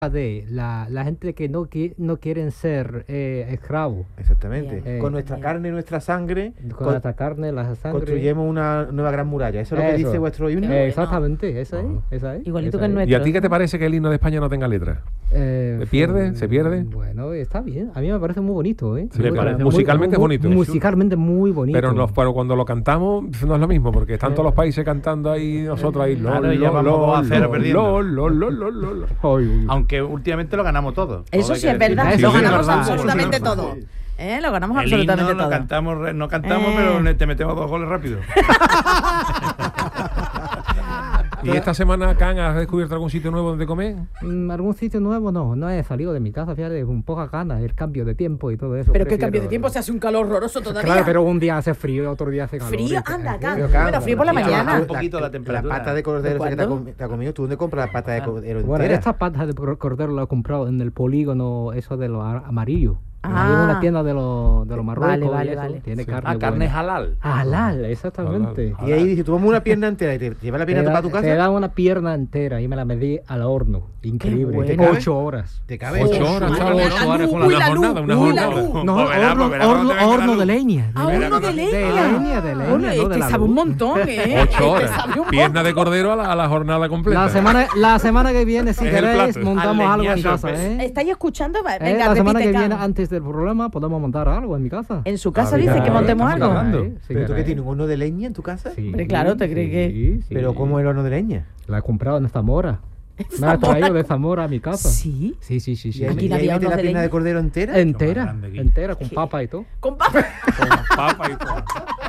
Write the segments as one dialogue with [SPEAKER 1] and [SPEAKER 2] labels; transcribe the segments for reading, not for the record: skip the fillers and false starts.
[SPEAKER 1] de la gente que no quieren ser esclavos.
[SPEAKER 2] Exactamente. Con nuestra carne y nuestra sangre,
[SPEAKER 1] Con nuestra carne, la sangre.
[SPEAKER 2] construyemos una nueva gran muralla. Eso es lo que dice vuestro himno.
[SPEAKER 1] Exactamente, esa es.
[SPEAKER 3] Igualito que el
[SPEAKER 4] ¿Y
[SPEAKER 3] nuestro.
[SPEAKER 4] a ti qué te parece que el himno de España no tenga letra? ¿Se pierde? ¿Se pierde?
[SPEAKER 1] Bueno, está bien. A mí me parece muy bonito, ¿eh?
[SPEAKER 4] Sí, musicalmente es bonito.
[SPEAKER 1] Musicalmente muy bonito.
[SPEAKER 4] Pero cuando lo cantamos no es lo mismo, porque están todos los países cantando ahí, nosotros ahí.
[SPEAKER 5] Claro, ya vamos a 0 perdiendo. Aunque últimamente lo ganamos todo.
[SPEAKER 3] Eso sí es verdad, lo ganamos absolutamente todo. Lo ganamos absolutamente todo.
[SPEAKER 5] No cantamos, pero te metemos 2 goles rápido.
[SPEAKER 4] ¿Y esta semana, Can, has descubierto algún sitio nuevo donde comer?
[SPEAKER 1] Algún sitio nuevo no he salido de mi casa, fíjate, con poca ganas, el cambio de tiempo y todo eso.
[SPEAKER 3] Pero qué cambio de tiempo, se hace un calor horroroso todavía.
[SPEAKER 1] Claro, pero un día hace frío y otro día hace calor.
[SPEAKER 3] Frío, anda, Can. Bueno, frío por la mañana.
[SPEAKER 5] Un poquito la temperatura.
[SPEAKER 2] La pata de cordero que te ha comido, ¿tú dónde compras la pata de cordero entera?
[SPEAKER 1] Bueno, esta pata de cordero la he comprado en el polígono, eso de los amarillos. Hay una tienda de los Marruecos.
[SPEAKER 3] Vale.
[SPEAKER 1] Tiene carne.
[SPEAKER 5] Carne halal.
[SPEAKER 1] Halal, exactamente.
[SPEAKER 2] Y ahí dice, tú vamos una pierna entera y te llevas la pierna para tu casa.
[SPEAKER 1] Te dan una pierna entera y me la medí al horno. Increíble.
[SPEAKER 3] Bueno.
[SPEAKER 1] 8 horas.
[SPEAKER 2] ¿Te cabe?
[SPEAKER 4] 8 horas,
[SPEAKER 3] Madre mía,
[SPEAKER 4] 8 horas con
[SPEAKER 3] una
[SPEAKER 4] jornada.
[SPEAKER 1] No, horno de leña.
[SPEAKER 3] Horno de leña.
[SPEAKER 1] De leña,
[SPEAKER 3] Bueno,
[SPEAKER 1] no de la
[SPEAKER 3] sabe
[SPEAKER 1] luz.
[SPEAKER 3] un montón,
[SPEAKER 4] 8 horas. Pierna de cordero a la jornada completa.
[SPEAKER 1] La semana que viene, si
[SPEAKER 4] Es el
[SPEAKER 1] queréis,
[SPEAKER 4] plato.
[SPEAKER 1] montamos
[SPEAKER 5] Al
[SPEAKER 1] algo en
[SPEAKER 5] leñazo,
[SPEAKER 1] casa, ¿eh?
[SPEAKER 3] ¿Estáis escuchando? Venga,
[SPEAKER 1] La semana
[SPEAKER 3] repite,
[SPEAKER 1] que viene,
[SPEAKER 3] Can.
[SPEAKER 1] antes del programa, podemos montar algo en mi casa.
[SPEAKER 3] En su casa
[SPEAKER 4] mira,
[SPEAKER 3] dice que montemos
[SPEAKER 4] estamos
[SPEAKER 3] algo.
[SPEAKER 4] hablando.
[SPEAKER 2] ¿Pero tú qué tienes, un horno de leña en tu casa?
[SPEAKER 1] Sí,
[SPEAKER 3] Hombre, claro, ¿te crees que...?
[SPEAKER 1] sí.
[SPEAKER 2] ¿Pero cómo es el horno de leña?
[SPEAKER 1] La he comprado en Zamora. Me la he traído de Zamora a mi casa.
[SPEAKER 3] ¿Sí?
[SPEAKER 1] Sí.
[SPEAKER 2] ¿Y ahí,
[SPEAKER 3] Aquí
[SPEAKER 2] y ahí
[SPEAKER 3] había
[SPEAKER 2] mete
[SPEAKER 3] hornos
[SPEAKER 2] la
[SPEAKER 3] de
[SPEAKER 2] pierna
[SPEAKER 3] leña.
[SPEAKER 2] de cordero entera?
[SPEAKER 1] Entera, con papa y todo.
[SPEAKER 3] Con papa.
[SPEAKER 4] Papa y todo.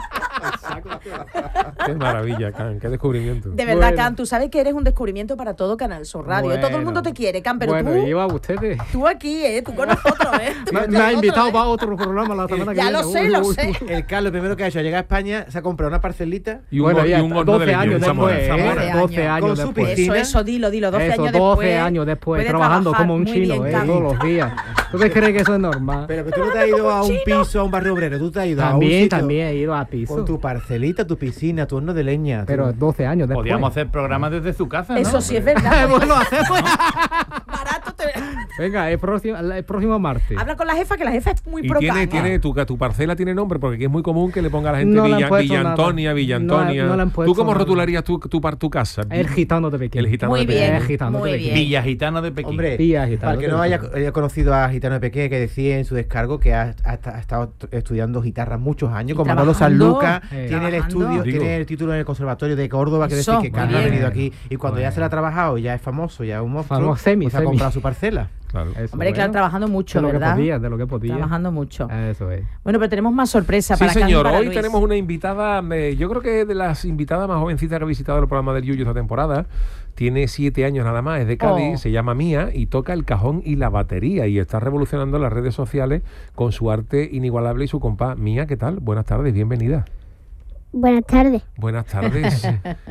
[SPEAKER 4] Qué maravilla, Can, qué descubrimiento.
[SPEAKER 3] De verdad,
[SPEAKER 1] Bueno.
[SPEAKER 3] Can, tú sabes que eres un descubrimiento para todo Canal Sur Radio.
[SPEAKER 1] Bueno.
[SPEAKER 3] Todo el mundo te quiere, Can, pero
[SPEAKER 1] Bueno,
[SPEAKER 3] tú...
[SPEAKER 1] lleva ustedes.
[SPEAKER 3] Tú aquí, tú con nosotros, Tú
[SPEAKER 1] Me
[SPEAKER 3] con
[SPEAKER 1] ha
[SPEAKER 3] nosotros,
[SPEAKER 1] invitado para otro programa la semana que
[SPEAKER 3] Ya
[SPEAKER 1] viene.
[SPEAKER 3] lo sé, lo sé.
[SPEAKER 2] El Carlos, lo primero que ha hecho al llegar a España, se ha comprado una parcelita
[SPEAKER 4] Y un,
[SPEAKER 1] Bueno,
[SPEAKER 4] y
[SPEAKER 1] ya
[SPEAKER 4] un
[SPEAKER 1] está,
[SPEAKER 4] horno de
[SPEAKER 1] 12
[SPEAKER 4] leña,
[SPEAKER 1] años
[SPEAKER 4] un Zamora.
[SPEAKER 1] después, ¿eh?
[SPEAKER 3] 12
[SPEAKER 1] 12 años
[SPEAKER 2] Con su
[SPEAKER 1] después.
[SPEAKER 2] piscina.
[SPEAKER 3] Eso, dilo, 12
[SPEAKER 1] Eso,
[SPEAKER 3] años
[SPEAKER 1] 12
[SPEAKER 3] después.
[SPEAKER 1] años después,
[SPEAKER 3] puede
[SPEAKER 1] trabajando
[SPEAKER 3] trabajar
[SPEAKER 1] como un
[SPEAKER 3] muy
[SPEAKER 1] chino,
[SPEAKER 3] bien, Can.
[SPEAKER 1] todos los días. ¿Tú te crees que eso es normal?
[SPEAKER 2] Pero que tú no te has ido a un piso, a un barrio obrero, tú te has ido a un
[SPEAKER 1] También,
[SPEAKER 2] sitio
[SPEAKER 1] también he ido a piso.
[SPEAKER 2] con tu parcelita, tu piscina, tu horno de leña.
[SPEAKER 1] Pero 12 años después.
[SPEAKER 5] Podríamos hacer programas desde su casa, ¿no?
[SPEAKER 3] Eso sí es verdad.
[SPEAKER 1] Bueno, hacemos.
[SPEAKER 3] Barato te...
[SPEAKER 1] Venga, el próximo martes.
[SPEAKER 3] Habla con la jefa, que la jefa es muy
[SPEAKER 4] Y
[SPEAKER 3] procana.
[SPEAKER 4] tiene tu parcela tiene nombre, porque aquí es muy común que le ponga a la gente
[SPEAKER 1] No le han puesto
[SPEAKER 4] Villa
[SPEAKER 1] nada.
[SPEAKER 4] Antonia, Villa Antonia.
[SPEAKER 1] No le han
[SPEAKER 4] ¿Tú
[SPEAKER 1] puesto
[SPEAKER 4] cómo
[SPEAKER 1] nada.
[SPEAKER 4] rotularías tu casa?
[SPEAKER 1] El gitano de Pekín.
[SPEAKER 4] El gitano
[SPEAKER 3] Muy
[SPEAKER 4] de Pekín.
[SPEAKER 3] bien,
[SPEAKER 1] El gitano
[SPEAKER 3] muy
[SPEAKER 1] de Pekín.
[SPEAKER 3] bien.
[SPEAKER 5] Villa Gitano de Pekín.
[SPEAKER 2] Hombre,
[SPEAKER 1] Villa Gitano
[SPEAKER 2] para el que
[SPEAKER 1] de
[SPEAKER 2] no
[SPEAKER 1] Pekín.
[SPEAKER 2] haya conocido a Gitano de Pequé, que decía en su descargo que ha estado estudiando guitarra muchos años,
[SPEAKER 3] Y
[SPEAKER 2] como Manolo
[SPEAKER 3] trabajando,
[SPEAKER 2] Sanlúcar, tiene el
[SPEAKER 3] trabajando.
[SPEAKER 2] estudio,
[SPEAKER 4] Digo.
[SPEAKER 2] tiene el título en el Conservatorio de Córdoba, que
[SPEAKER 3] Eso,
[SPEAKER 2] decir que Carlos ha
[SPEAKER 3] muy bien.
[SPEAKER 2] venido aquí y cuando ya se la ha trabajado, ya es famoso, ya es un monstruo,
[SPEAKER 1] Famoso, semi.
[SPEAKER 2] ha comprado su parcela.
[SPEAKER 4] Claro.
[SPEAKER 1] Eso,
[SPEAKER 3] Hombre, claro, trabajando mucho,
[SPEAKER 1] de lo
[SPEAKER 3] ¿verdad?
[SPEAKER 1] de lo que podía.
[SPEAKER 3] Trabajando mucho.
[SPEAKER 1] Eso es.
[SPEAKER 3] Bueno, pero tenemos más sorpresas
[SPEAKER 4] Sí,
[SPEAKER 3] para Can y
[SPEAKER 4] señor.
[SPEAKER 3] para
[SPEAKER 4] Hoy
[SPEAKER 3] Luis.
[SPEAKER 4] tenemos una invitada, yo creo que de las invitadas más jovencitas que ha visitado el programa del Yuyu esta temporada. Tiene 7 años nada más, es de Cádiz, se llama Mía y toca el cajón y la batería y está revolucionando las redes sociales con su arte inigualable y su compás. Mía, ¿qué tal? Buenas tardes, bienvenida.
[SPEAKER 6] Buenas tardes.
[SPEAKER 4] Buenas tardes.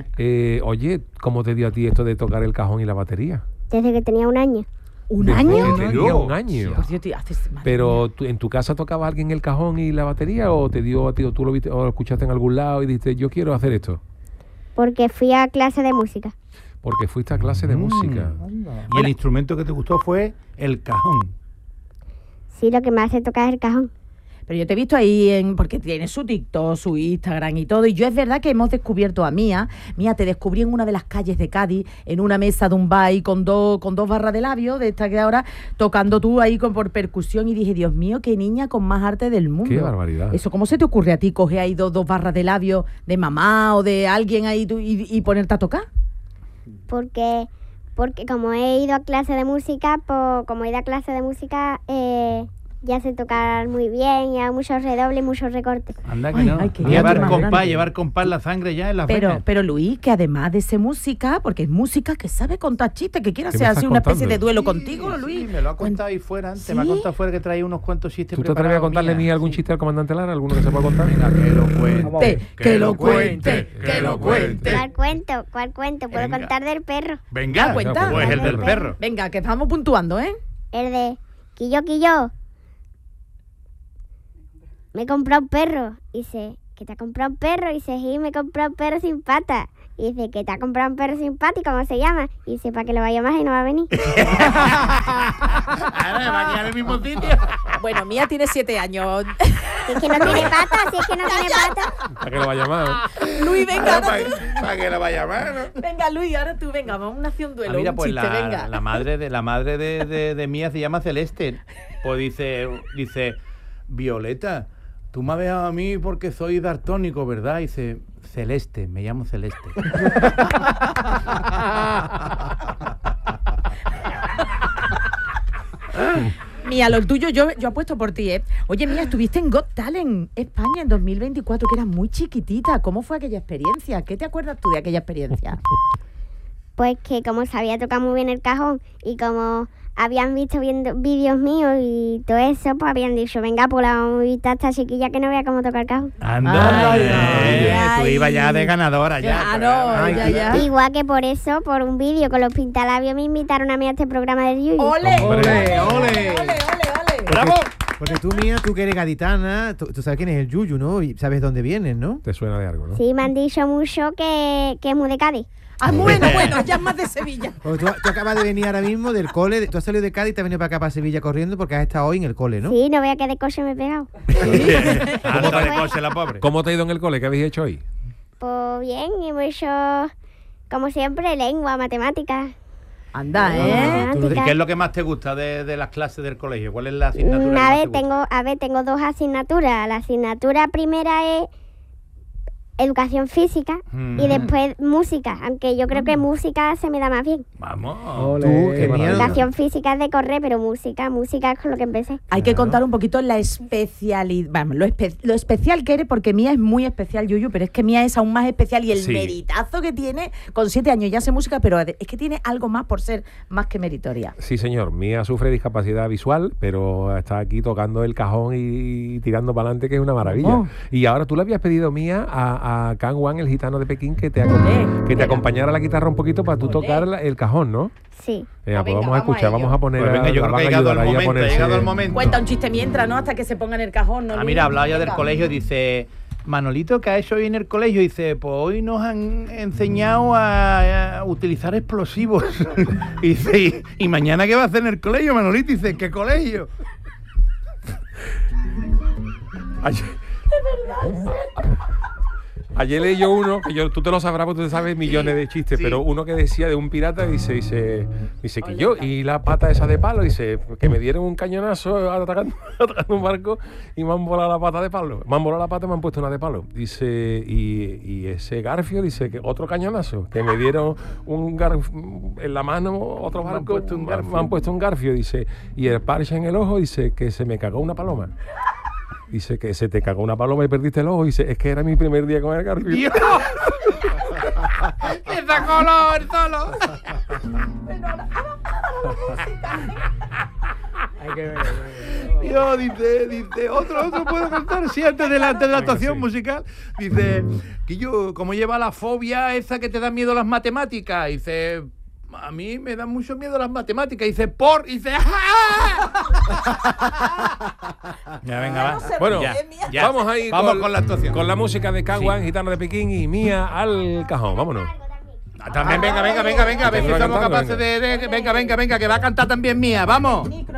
[SPEAKER 4] Oye, ¿cómo te dio a ti esto de tocar el cajón y la batería?
[SPEAKER 6] Desde que tenía 1 año.
[SPEAKER 3] ¿Un
[SPEAKER 4] Desde
[SPEAKER 3] año?
[SPEAKER 4] que tenía 1 año.
[SPEAKER 3] Pues, tío, haces... madre
[SPEAKER 4] Pero
[SPEAKER 3] mía.
[SPEAKER 4] ¿en tu casa tocaba alguien el cajón y la batería o te dio a ti, o tú lo viste o lo escuchaste en algún lado y dijiste yo quiero hacer esto?
[SPEAKER 6] Porque fui a clase de música.
[SPEAKER 4] Porque fuiste a clase de música.
[SPEAKER 5] Y el instrumento que te gustó fue el cajón.
[SPEAKER 6] Sí, lo que me hace tocar es el cajón.
[SPEAKER 3] Pero yo te he visto ahí porque tiene su TikTok, su Instagram y todo. Y yo es verdad que hemos descubierto a Mía. Mía, te descubrí en una de las calles de Cádiz, en una mesa de un bar con dos barras de labios, de esta que ahora, tocando tú ahí por percusión. Y dije, Dios mío, qué niña con más arte del mundo.
[SPEAKER 4] Qué barbaridad.
[SPEAKER 3] Eso, ¿cómo se te ocurre a ti coger ahí dos barras de labios de mamá o de alguien ahí y ponerte a tocar?
[SPEAKER 6] Porque como he ido a clase de música, ya sé tocar muy bien, y hago muchos redobles y muchos recortes.
[SPEAKER 5] Anda que
[SPEAKER 3] Ay,
[SPEAKER 5] no.
[SPEAKER 3] ay, qué
[SPEAKER 5] Llevar
[SPEAKER 3] más
[SPEAKER 5] compás,
[SPEAKER 3] grande.
[SPEAKER 5] llevar compás la sangre ya en las venas.
[SPEAKER 3] Pero Luis, que además de ser música, porque es música que sabe contar chistes, que quiera
[SPEAKER 4] ¿Qué
[SPEAKER 3] hacer
[SPEAKER 4] me
[SPEAKER 3] así
[SPEAKER 4] estás
[SPEAKER 3] una especie
[SPEAKER 4] contando?
[SPEAKER 3] de duelo
[SPEAKER 5] Sí,
[SPEAKER 3] contigo, Luis.
[SPEAKER 5] Sí, me lo ha contado ahí fuera antes.
[SPEAKER 3] ¿Sí?
[SPEAKER 5] Me ha contado fuera que traía unos cuantos chistes
[SPEAKER 4] ¿Tú te atreves a
[SPEAKER 5] preparados,
[SPEAKER 4] contarle
[SPEAKER 5] Mía?
[SPEAKER 4] algún
[SPEAKER 5] Sí.
[SPEAKER 4] chiste al comandante Lara? ¿Alguno que se pueda contar?
[SPEAKER 5] Venga, que lo cuente.
[SPEAKER 3] Que lo cuente, que lo cuente.
[SPEAKER 6] ¿Cuál cuento? Puedo
[SPEAKER 5] Venga.
[SPEAKER 6] contar del perro.
[SPEAKER 5] Venga,
[SPEAKER 3] cuenta.
[SPEAKER 5] pues el del
[SPEAKER 6] Venga.
[SPEAKER 5] perro.
[SPEAKER 3] Venga, que estamos puntuando, ¿eh?
[SPEAKER 6] El de Quillo, Quillo. Me he comprado un perro. Y dice, ¿que te ha comprado un perro? Y dice, sí, me he comprado un perro sin pata. y dice que te ha comprado un perro simpático, ¿cómo se llama? Y dice, para que lo vaya más y no va a venir.
[SPEAKER 5] Ahora va a quedar en el mismo sitio.
[SPEAKER 3] Bueno, Mía tiene 7 años.
[SPEAKER 6] Si es que no tiene patas, si es que no tiene patas.
[SPEAKER 4] Para que lo vaya más.
[SPEAKER 3] Luis, venga, ahora tú.
[SPEAKER 5] Para que lo vaya más, ¿no?
[SPEAKER 3] Venga, Luis, ahora tú, venga, vamos a hacer un duelo,
[SPEAKER 5] Mira,
[SPEAKER 3] un
[SPEAKER 5] pues
[SPEAKER 3] chiste, venga.
[SPEAKER 5] la madre de Mía se llama Celeste. Pues dice, Violeta, tú me has dejado a mí porque soy daltónico, ¿verdad? Dice, Celeste, me llamo Celeste.
[SPEAKER 3] Mía, lo tuyo, yo apuesto por ti, ¿eh? Oye, Mía, estuviste en Got Talent España en 2024, que eras muy chiquitita. ¿Cómo fue aquella experiencia? ¿Qué te acuerdas tú de aquella experiencia?
[SPEAKER 6] Pues que como sabía tocar muy bien el cajón y como habían visto viendo vídeos míos y todo eso, pues habían dicho, venga, pues la vamos a invitar a esta chiquilla que no vea cómo tocar el cajón.
[SPEAKER 5] Anda,
[SPEAKER 3] ay,
[SPEAKER 5] tú ibas ya de ganadora ya.
[SPEAKER 3] Claro, ya.
[SPEAKER 6] Igual que por eso, por un vídeo con los pintalabios, me invitaron a mí a este programa del Yuyu.
[SPEAKER 3] ¡Ole!
[SPEAKER 2] ¡Ole, ole!
[SPEAKER 3] ¡Ole!
[SPEAKER 5] ¡Bravo!
[SPEAKER 2] Porque tú, Mía, tú que eres gaditana, tú sabes quién es el Yuyu, ¿no? Y sabes dónde vienes, ¿no?
[SPEAKER 4] Te suena de algo, ¿no?
[SPEAKER 6] Sí, me han dicho mucho que es muy de Cádiz.
[SPEAKER 3] Ah, bueno, ya es más de Sevilla.
[SPEAKER 2] Porque tú acabas de venir ahora mismo del cole, tú has salido de Cádiz y te has venido para acá, para Sevilla, corriendo porque has estado hoy en el cole, ¿no?
[SPEAKER 6] Sí, no vea que de coche me he pegado.
[SPEAKER 5] ¿Cómo te de coche la pobre?
[SPEAKER 4] ¿Cómo te ha ido en el cole? ¿Qué habéis hecho hoy?
[SPEAKER 6] Pues bien, hemos hecho, como siempre, lengua, matemáticas.
[SPEAKER 3] Anda, ¿eh?
[SPEAKER 5] ¿Y qué es lo que más te gusta de las clases del colegio? ¿Cuál es la asignatura?
[SPEAKER 6] Tengo 2 asignaturas. La asignatura primera es educación física y después música, aunque yo creo que música se me da más bien.
[SPEAKER 5] Vamos.
[SPEAKER 2] Tú, que Mía,
[SPEAKER 6] Educación física es de correr, pero música es con lo que empecé.
[SPEAKER 3] Hay que contar un poquito la especialidad, vamos, lo especial que eres, porque Mía es muy especial, Yuyu, pero es que Mía es aún más especial y el
[SPEAKER 4] Sí.
[SPEAKER 3] meritazo que tiene, con 7 años ya hace música, pero es que tiene algo más por ser más que meritoria.
[SPEAKER 4] Sí, señor. Mía sufre discapacidad visual, pero está aquí tocando el cajón y tirando para adelante, que es una maravilla.
[SPEAKER 3] Oh.
[SPEAKER 4] Y ahora tú le habías pedido, Mía, a Can Wan, el gitano de Pekín, que te
[SPEAKER 3] Olé.
[SPEAKER 4] acompañara la guitarra un poquito para tú
[SPEAKER 3] Olé.
[SPEAKER 4] tocar el cajón, ¿no?
[SPEAKER 6] Sí.
[SPEAKER 4] Venga, pues
[SPEAKER 3] Venga,
[SPEAKER 4] vamos a
[SPEAKER 3] vamos a
[SPEAKER 4] escuchar,
[SPEAKER 3] ello.
[SPEAKER 4] vamos a poner
[SPEAKER 5] Pues venga, yo
[SPEAKER 4] la
[SPEAKER 5] creo
[SPEAKER 4] van
[SPEAKER 5] que
[SPEAKER 4] a
[SPEAKER 5] ha llegado
[SPEAKER 4] ayudar
[SPEAKER 5] el
[SPEAKER 4] ahí a
[SPEAKER 5] momento, ha
[SPEAKER 4] ponerse-
[SPEAKER 5] llegado el momento.
[SPEAKER 3] Cuenta un chiste mientras, ¿no? Hasta que se pongan el cajón, ¿no?
[SPEAKER 5] Ah,
[SPEAKER 3] Luis?
[SPEAKER 5] mira, hablaba ya del
[SPEAKER 3] Venga.
[SPEAKER 5] colegio, dice, Manolito, ¿qué ha hecho hoy en el colegio? Dice, pues hoy nos han enseñado a utilizar explosivos. Y dice, ¿y mañana qué va a hacer en el colegio, Manolito? Dice, ¿qué colegio?
[SPEAKER 4] Ayer leí yo uno, que tú te lo sabrás porque tú te sabes millones de chistes,
[SPEAKER 5] Sí.
[SPEAKER 4] pero uno que decía de un pirata, dice que yo, y la pata esa de palo, dice, que me dieron un cañonazo atacando un barco y me han volado la pata de palo. Me han volado la pata y me han puesto una de palo. Dice, y ese garfio, dice, que otro cañonazo, que me dieron un garfio en la mano, otro barco, me han puesto un garfio, dice, y el parche en el ojo, dice, que se me cagó una paloma. Dice que se te cagó una paloma y perdiste el ojo. Dice, es que era mi primer día con el garfio.
[SPEAKER 5] ¡Dios! ¡Que sacó el solo! Dios, dice, otro puedo cantar, sí, antes de la actuación musical. Dice, que yo, como lleva la fobia esa que te da miedo las matemáticas, dice, a mí me dan mucho miedo las matemáticas, dice, dice, ¡ah! Ya, venga, va.
[SPEAKER 4] Bueno,
[SPEAKER 5] Ya.
[SPEAKER 4] vamos ahí
[SPEAKER 5] Vamos con la actuación.
[SPEAKER 4] Con la música de Can Wan,
[SPEAKER 5] Sí.
[SPEAKER 4] Gitano de Pekín y Mía al cajón. Vámonos.
[SPEAKER 5] También, venga, a ver si somos capaces de... Venga, que va a cantar también Mía, vamos.